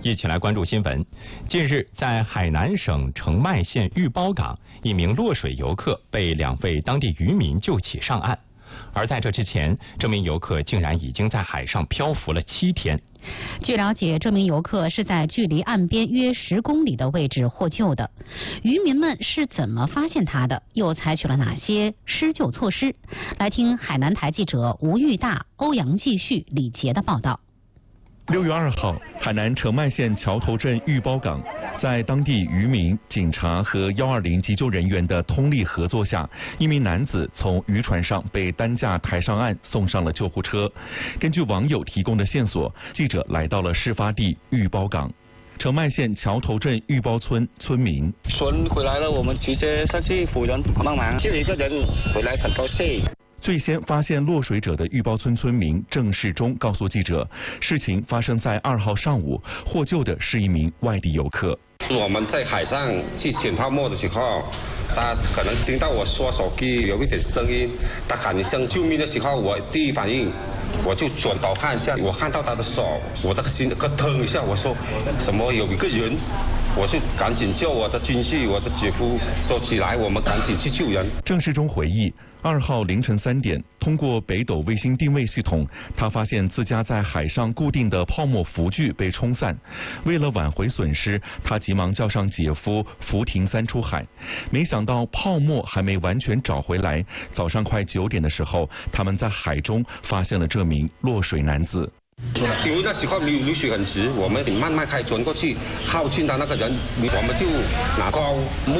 一起来关注新闻。近日，在海南省澄迈县玉包港，一名落水游客被2位当地渔民救起上岸。而在这之前，这名游客竟然已经在海上漂浮了7天。 据了解，这名游客是在距离岸边约10公里的位置获救的。渔民们是怎么发现他的？又采取了哪些施救措施？来听海南台记者吴玉大、欧阳继续、李杰的报道。 6月2号，海南澄迈县桥头镇玉包港，在当地渔民、警察和120急救人员的通力合作下，一名男子从渔船上被担架抬上岸，送上了救护车。根据网友提供的线索，记者来到了事发地玉包港。澄迈县桥头镇玉包村村民船回来了，我们直接上去扶人帮忙，就一个人回来很高兴。 最先发现落水者的玉包村村民郑世忠告诉记者，事情发生在2号上午，获救的是一名外地游客。 我们在海上去捡泡沫的时候，他可能听到我刷手机有一点声音，他喊一声救命的时候，我第一反应我就转头看一下，我看到他的手，我的心咯腾一下，我说什么有一个人，我就赶紧叫我的亲戚、我的姐夫说起来，我们赶紧去救人。 郑世忠回忆，2号凌晨3点，通过北斗卫星定位系统，他发现自家在海上固定的泡沫浮具被冲散。为了挽回损失，他急忙叫上姐夫扶艇3出海。没想到泡沫还没完全找回来，早上快9点的时候，他们在海中发现了这名落水男子。 因为那时候流水很急，我们慢慢开船过去，靠近他那个人，我们就拿高木